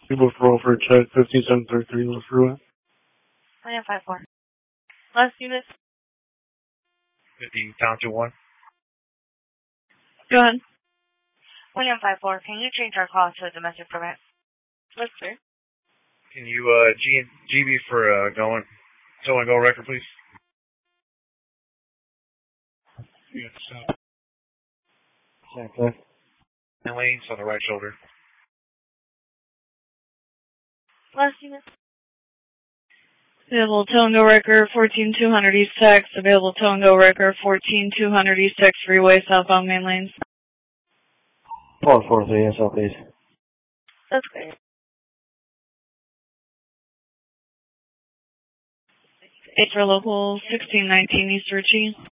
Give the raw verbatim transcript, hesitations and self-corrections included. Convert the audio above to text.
Referral for check fifty-seven thirty-three West Freeway. William five four. Last unit. fifty, down to one. Go ahead. William five four, can you change our call to a domestic permit? Yes, sir. Can you, uh, G and G B for, uh, going, so and go record, please? Yes, stop. Okay. And lanes on the right shoulder. Last unit. Available tow and go record fourteen two hundred East Tex. Available tow and go record fourteen two hundred East Tex Freeway, southbound main lanes. four four three S L, please. That's great. Eight for local sixteen nineteen East Ritchie.